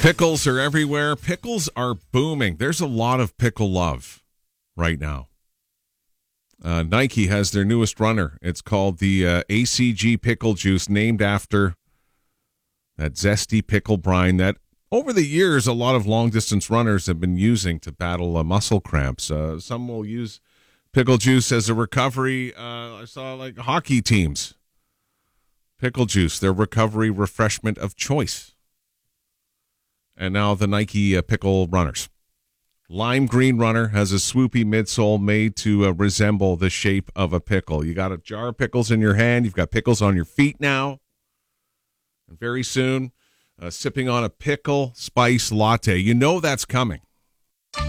Pickles are everywhere. Pickles are booming. There's a lot of pickle love right now. Nike has their newest runner. It's called the ACG Pickle Juice, named after that zesty pickle brine that over the years a lot of long-distance runners have been using to battle muscle cramps. Some will use pickle juice as a recovery. I saw like hockey teams. Pickle juice, their recovery refreshment of choice. And now the Nike pickle runners. Lime green runner has a swoopy midsole made to resemble the shape of a pickle. You got a jar of pickles in your hand. You've got pickles on your feet now. And very soon, sipping on a pickle spice latte. You know that's coming.